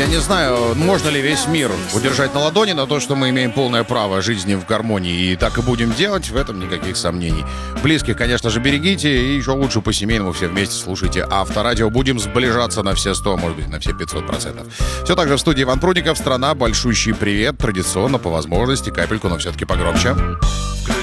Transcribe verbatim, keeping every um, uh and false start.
не знаю, можно ли весь мир удержать на ладони, но то, что мы имеем полное право жизни в гармонии и так и будем делать, в этом никаких сомнений. Близких, конечно же, берегите, и еще лучше по-семейному все вместе слушайте Авторадио. Будем сближаться на все сто, может быть, на все пятьсот процентов. Все так же в студии Иван Прудников. Страна, большущий привет. Традиционно, по возможности, капельку, но все-таки погромче.